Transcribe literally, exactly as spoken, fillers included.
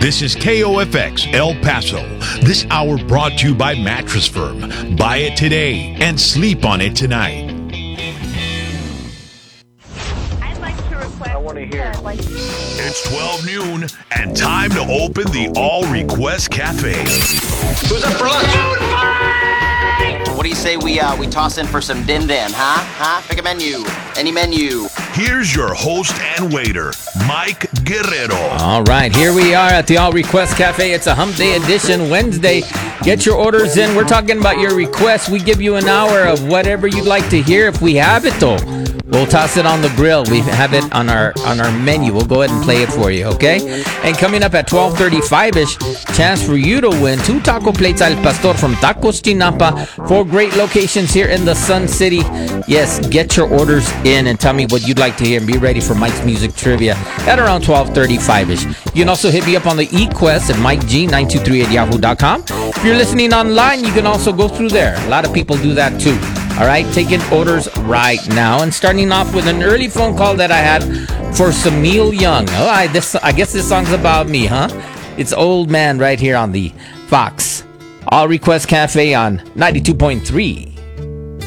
This is K O F X El Paso. This hour brought to you by Mattress Firm. Buy it today and sleep on it tonight. I'd like to request. I want to hear. Like- it's twelve noon and time to open the All Request Cafe. Who's up for lunch? What do you say we uh, we toss in for some din din, huh? Huh? Pick a menu. Any menu. Here's your host and waiter, Mike Guerrero. All right, here we are at the All Request Cafe. It's a Hump Day edition, Wednesday. Get your orders in. We're talking about your requests. We give you an hour of whatever you'd like to hear. If we have it, though, we'll toss it on the grill. We have it on our on our menu. We'll go ahead and play it for you, okay? And coming up at twelve thirty-five-ish, chance for you to win two taco plates al pastor from Tacos Chinampa. Four great locations here in the Sun City. Yes, get your orders in and tell me what you'd like to hear and be ready for Mike's Music Trivia at around twelve thirty-five-ish. You can also hit me up on the eQuest at Mike G nine two three at yahoo dot com. If you're listening online, you can also go through there. A lot of people do that too. All right, taking orders right now and starting off with an early phone call that I had for Samil Young. Oh, I, this, I guess this song's about me, huh? It's Old Man right here on the Fox All Request Cafe on ninety-two point three.